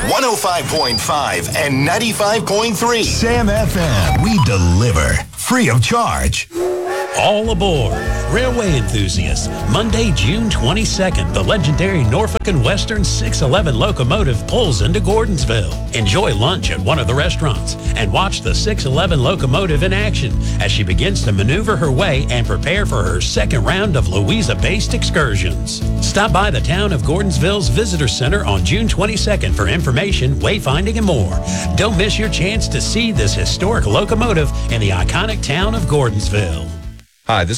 105.5 and 95.3. Sam FM. We deliver free of charge. All aboard. Railway enthusiasts, Monday, June 22nd, the legendary Norfolk and Western 611 locomotive pulls into Gordonsville. Enjoy lunch at one of the restaurants and watch the 611 locomotive in action as she begins to maneuver her way and prepare for her second round of Louisa-based excursions. Stop by the town of Gordonsville's Visitor Center on June 22nd for information, wayfinding, and more. Don't miss your chance to see this historic locomotive in the iconic town of Gordonsville. Hi, this